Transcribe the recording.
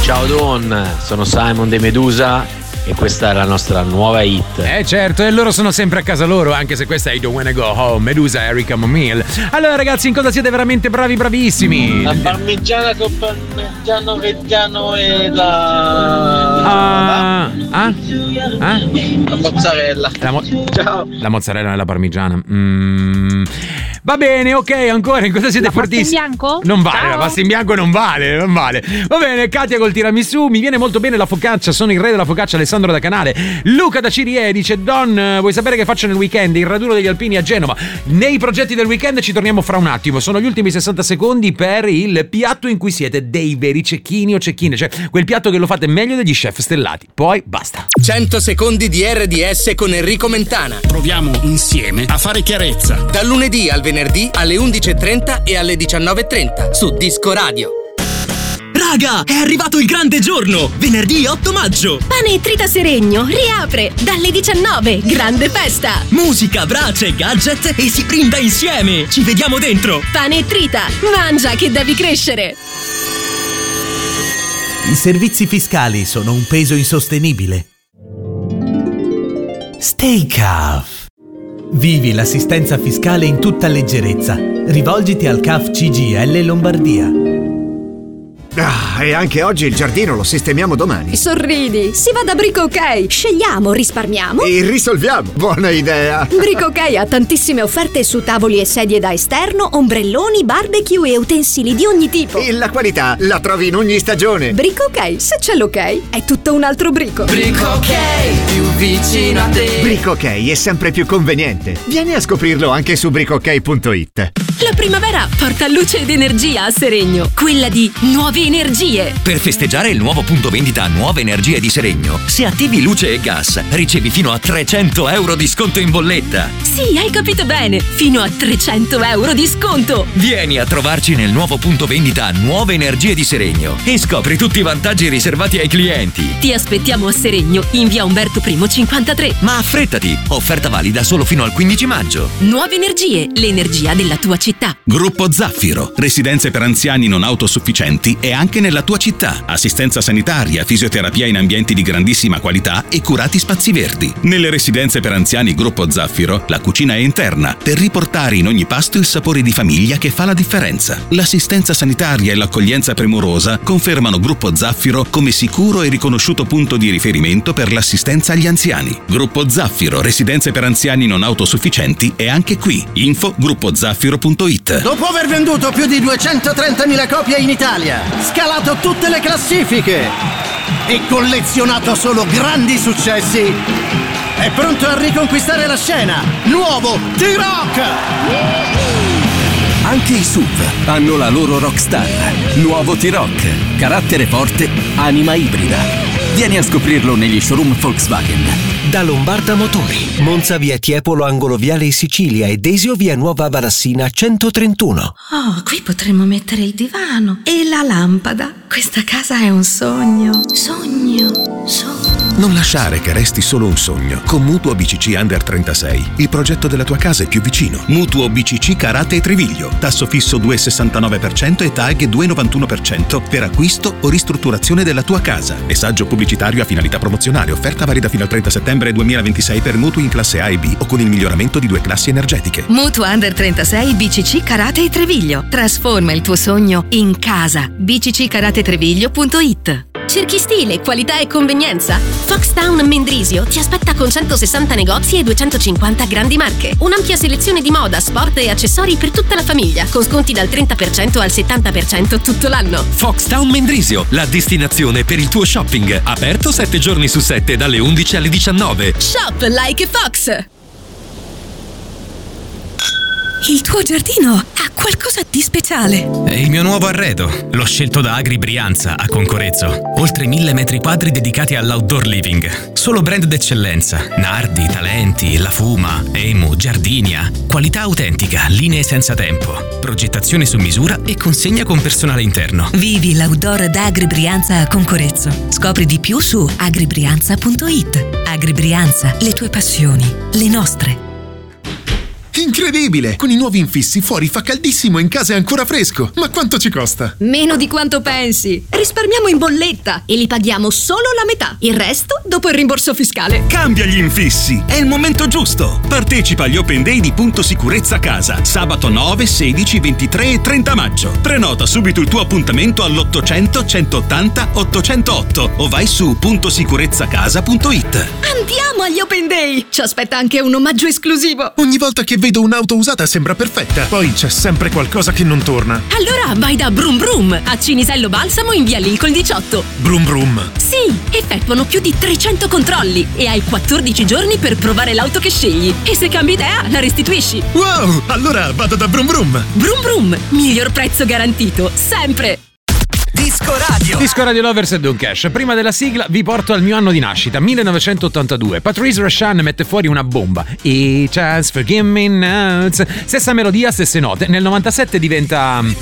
Ciao Don, sono Simon De Medusa e questa è la nostra nuova hit. Certo, e loro sono sempre a casa loro, anche se questa è I Don't Wanna Go Home, Medusa, Erika Mamil. Allora ragazzi, in cosa siete veramente bravi, bravissimi? La parmigiana con parmigiano reggiano e la mozzarella. Ciao. La mozzarella e la parmigiana. Va bene, ok, ancora, in cosa siete la fortissimi? La pasta in bianco? Non vale, Ciao. la pasta in bianco non vale. Va bene, Katia col tiramisù, mi viene molto bene la focaccia, sono il re della focaccia, Alessandro da Canale. Luca da Cirie dice: Don, vuoi sapere che faccio nel weekend? Il raduno degli alpini a Genova. Nei progetti del weekend ci torniamo fra un attimo, sono gli ultimi 60 secondi per il piatto in cui siete dei veri cecchini o cecchine, cioè quel piatto che lo fate meglio degli chef stellati. Poi basta. 100 secondi di RDS con Enrico Mentana. Proviamo insieme a fare chiarezza. Dal lunedì al venerdì alle 11.30 e alle 19.30 su Disco Radio. Raga, è arrivato il grande giorno! Venerdì 8 maggio! Pane e Trita Seregno riapre dalle 19. Grande festa! Musica, brace, gadget e si brinda insieme! Ci vediamo dentro! Pane e Trita, mangia che devi crescere! I servizi fiscali sono un peso insostenibile. Stay calm. Vivi l'assistenza fiscale in tutta leggerezza. Rivolgiti al CAF CGIL Lombardia. E anche oggi il giardino lo sistemiamo domani. Sorridi, si va da Brico OK. Scegliamo, risparmiamo e risolviamo. Buona idea. Brico OK ha tantissime offerte su tavoli e sedie da esterno, ombrelloni, barbecue e utensili di ogni tipo. E la qualità la trovi in ogni stagione. Brico OK, se c'è l'ok, è tutto un altro brico. Brico OK, più vicino a te. Brico OK è sempre più conveniente. Vieni a scoprirlo anche su bricook.it. La primavera porta luce ed energia a Seregno, quella di Nuove Energie. Per festeggiare il nuovo punto vendita Nuove Energie di Seregno, se attivi luce e gas, ricevi fino a 300 euro di sconto in bolletta. Sì, hai capito bene, fino a 300 euro di sconto. Vieni a trovarci nel nuovo punto vendita Nuove Energie di Seregno e scopri tutti i vantaggi riservati ai clienti. Ti aspettiamo a Seregno, in via Umberto I 53. Ma affrettati, offerta valida solo fino al 15 maggio. Nuove Energie, l'energia della tua città. Gruppo Zaffiro, residenze per anziani non autosufficienti e anche nella tua città. Assistenza sanitaria, fisioterapia in ambienti di grandissima qualità e curati spazi verdi. Nelle residenze per anziani Gruppo Zaffiro, la cucina è interna per riportare in ogni pasto il sapore di famiglia che fa la differenza. L'assistenza sanitaria e l'accoglienza premurosa confermano Gruppo Zaffiro come sicuro e riconosciuto punto di riferimento per l'assistenza agli anziani. Gruppo Zaffiro, residenze per anziani non autosufficienti è anche qui. Info gruppozaffiro.it. Dopo aver venduto più di 230.000 copie in Italia, scalato tutte le classifiche e collezionato solo grandi successi, è pronto a riconquistare la scena. Nuovo T-Rock! Anche i SUV hanno la loro rockstar. Nuovo T-Rock, carattere forte, anima ibrida. Vieni a scoprirlo negli showroom Volkswagen. Da Lombarda Motori, Monza via Tiepolo angolo viale Sicilia e Desio via Nuova Varassina 131. Oh, qui potremmo mettere il divano e la lampada. Questa casa è un sogno. Sogno. Non lasciare che resti solo un sogno. Con Mutuo BCC Under 36, il progetto della tua casa è più vicino. Mutuo BCC Carate e Treviglio. Tasso fisso 2,69% e TAG 2,91% per acquisto o ristrutturazione della tua casa. Messaggio pubblicitario a finalità promozionale. Offerta valida fino al 30 settembre 2026 per mutui in classe A e B o con il miglioramento di 2 classi energetiche. Mutuo Under 36 BCC Karate e Treviglio. Trasforma il tuo sogno in casa. bcckaratetreviglio.it. Cerchi stile, qualità e convenienza? Foxtown Mendrisio ti aspetta con 160 negozi e 250 grandi marche. Un'ampia selezione di moda, sport e accessori per tutta la famiglia, con sconti dal 30% al 70% tutto l'anno. Foxtown Mendrisio, la destinazione per il tuo shopping. Aperto 7 giorni su 7 dalle 11 alle 19. Shop like Fox! Il tuo giardino ha qualcosa di speciale. È il mio nuovo arredo. L'ho scelto da Agri Brianza a Concorezzo. Oltre 1000 metri quadri dedicati all'outdoor living. Solo brand d'eccellenza. Nardi, Talenti, La Fuma, Emu, Giardinia. Qualità autentica, linee senza tempo. Progettazione su misura e consegna con personale interno. Vivi l'outdoor da Agri Brianza a Concorezzo. Scopri di più su agribrianza.it. Agri Brianza, le tue passioni, le nostre. Incredibile! Con i nuovi infissi fuori fa caldissimo e in casa è ancora fresco. Ma quanto ci costa? Meno di quanto pensi. Risparmiamo in bolletta e li paghiamo solo la metà. Il resto dopo il rimborso fiscale. Cambia gli infissi, è il momento giusto. Partecipa agli Open Day di Punto Sicurezza Casa, sabato 9, 16, 23 e 30 maggio. Prenota subito il tuo appuntamento all'800 180 808 o vai su puntosicurezzacasa.it. Andiamo agli Open Day! Ci aspetta anche un omaggio esclusivo. Ogni volta che vedo un'auto usata sembra perfetta, poi c'è sempre qualcosa che non torna. Allora vai da Brum Brum a Cinisello Balsamo in via Lincoln 18. Brum Brum. Sì, effettuano più di 300 controlli e hai 14 giorni per provare l'auto che scegli. E se cambi idea, la restituisci. Wow, allora vado da Brum Brum. Brum Brum, miglior prezzo garantito, sempre. Disco Radio Lovers e Don Cash. Prima della sigla vi porto al mio anno di nascita, 1982. Patrice Rushan mette fuori una bomba. Each has forgiven me now. Stessa melodia, stesse note. Nel 97 diventa